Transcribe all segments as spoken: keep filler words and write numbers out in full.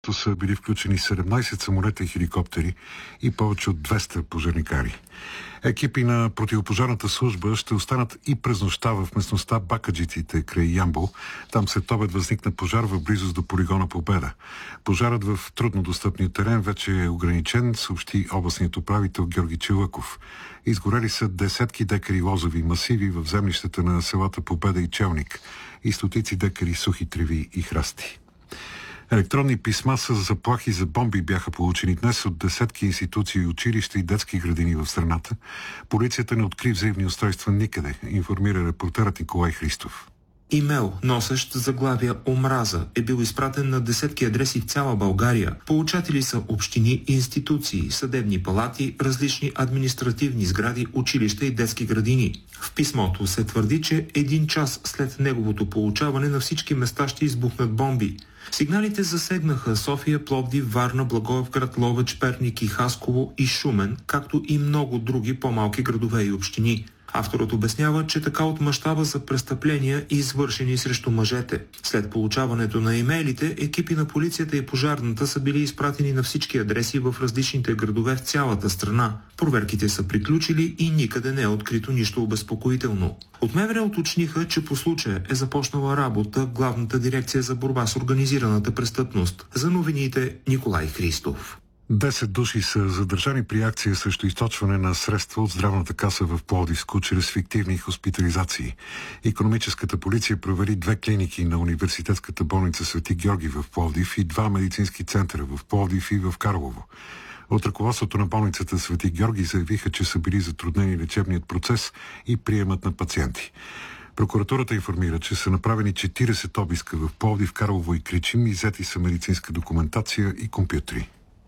са били включени седемнайсет самолета и хеликоптери и повече от двеста пожарникари. Екипи на противопожарната служба ще останат и през нощта в местността Бакаджиците край Ямбол. Там след обед възникна пожар в близост до полигона Победа. Пожарът в труднодостъпния терен вече е ограничен, съобщи областният управител Георги Челъков. Изгорели са десетки декари лозови масиви в землищата на селата Победа и Челник и стотици декари сухи треви и храсти. Електронни писма с заплахи за бомби бяха получени днес от десетки институции, училища и детски градини в страната. Полицията не откри взривни устройства никъде, информира репортерът Николай Христов. Имейл, носещ заглавия «Омраза», е бил изпратен на десетки адреси в цяла България. Получатели са общини, институции, съдебни палати, различни административни сгради, училища и детски градини. В писмото се твърди, че един час след неговото получаване на всички места ще избухнат бомби. Сигналите засегнаха София, Пловдив, Варна, Благоевград, Ловеч, Перник и Хасково и Шумен, както и много други по-малки градове и общини. Авторът обяснява, че така от мащаба за престъпления, извършени срещу мъжете. След получаването на имейлите, екипи на полицията и пожарната са били изпратени на всички адреси в различните градове в цялата страна. Проверките са приключили и никъде не е открито нищо обезпокоително. От МВР уточниха, че по случая е започнала работа Главната дирекция за борба с организираната престъпност. За новините Николай Христов. Десет души са задържани при акция срещу източване на средства от здравната каса в Пловдивско чрез фиктивни хоспитализации. Икономическата полиция провери две клиники на университетската болница Свети Георги в Пловдив и два медицински центъра в Пловдив и в Карлово. От ръководството на болницата Свети Георги заявиха, че са били затруднени лечебният процес и приемът на пациенти. Прокуратурата информира, че са направени четирийсет обиска в Пловдив, Карлово и Кричим, иззети са медицинска документация и компютри.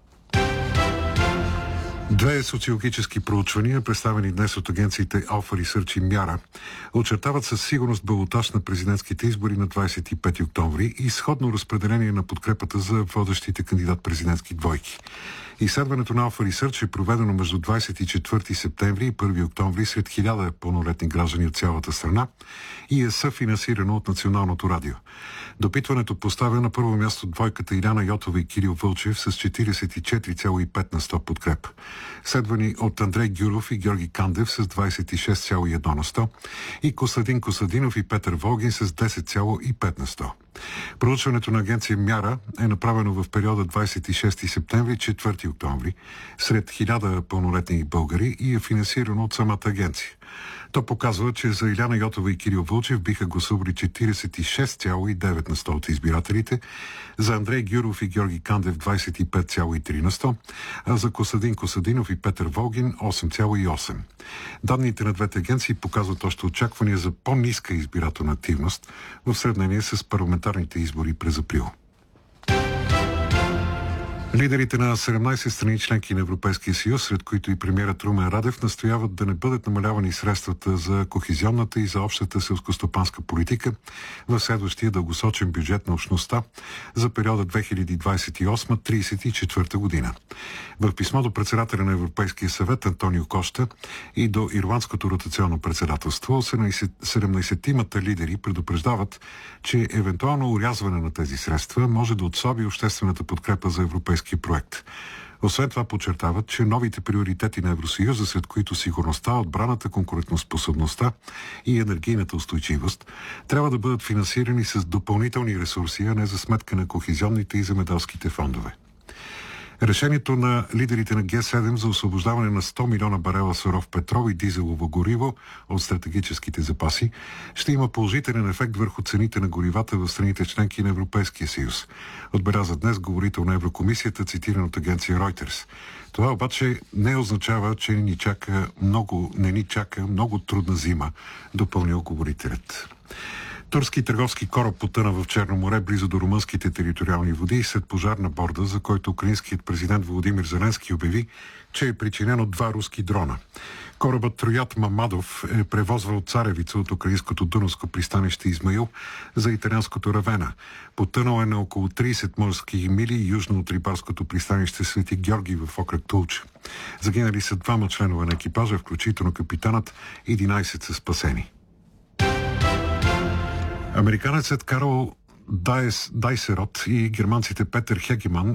Две социологически проучвания, представени днес от агенциите Alpha Research и Мяра, очертават със сигурност балотаж на президентските избори на двадесет и пети октомври и сходно разпределение на подкрепата за водещите кандидат-президентски двойки. Изследването на Alpha Research е проведено между двадесет и четвърти септември и първи октомври сред хиляда пълнолетни граждани от цялата страна и е съфинансирано от Националното радио. Допитването поставя на първо място двойката Иляна Йотова и Кирил Вълчев с четиридесет и четири цяло и пет на сто подкреп. Следвани от Андрей Гюров и Георги Кандев с двадесет и шест цяло и едно на сто и Костадин Костадинов и Петър Волгин с десет цяло и пет на сто. Проучването на агенция Мяра е направено в периода двадесет и шести септември – четвърти октомври сред хиляда пълнолетни българи и е финансирано от самата агенция. То показва, че за Иляна Йотова и Кирил Вълчев биха гласували четиридесет и шест цяло и девет на сто от избирателите, за Андрей Гюров и Георги Кандев двадесет и пет цяло и три на сто, а за Костадин Костадинов и Петър Волгин осем цяло и осем. Данните на двете агенции показват още очаквания за по-ниска избирателна активност в сравнение с парламентарните избори през април. Лидерите на седемнайсет страни членки на Европейския съюз, сред които и премиерът Румен Радев, настояват да не бъдат намалявани средствата за кохезионната и за общата селскостопанска политика в следващия дългосрочен бюджет на общността за периода две хиляди двадесет и осма до тридесет и четвърта година. В писмо до председателя на Европейския съвет Антонио Кошта и до Ирландското ротационно председателство, седемнайсетимата лидери предупреждават, че евентуално урязване на тези средства може да отслаби обществената подкрепа за европейския проект. Освен това подчертават, че новите приоритети на Евросъюза, сред които сигурността, отбраната, конкурентоспособността и енергийната устойчивост, трябва да бъдат финансирани с допълнителни ресурси, а не за сметка на кохезионните и земеделските фондове. Решението на лидерите на Ге седем за освобождаване на сто милиона барела суров петрол и дизелово гориво от стратегическите запаси ще има положителен ефект върху цените на горивата в страните членки на Европейския съюз. Отбеляза днес говорител на Еврокомисията, цитиран от агенция Reuters. Това обаче не означава, че ни чака много, не ни чака много трудна зима, допълнил говорителят. Турски търговски кораб потъна в Черно море близо до румънските териториални води след пожар на борда, за който украинският президент Володимир Зеленски обяви, че е причинен от два руски дрона. Корабът Троят Мамадов е превозвал царевица от украинското Дунавско пристанище Измаил за италианското Равена. Потънал е на около тридесет морски мили южно от рибарското пристанище Свети Георги в окръг Тулча. Загинали са двама членове на екипажа, включително капитанът, единайсет са спасени. Американецът Карл Дайс, Дайсерот и германците Петър Хегеман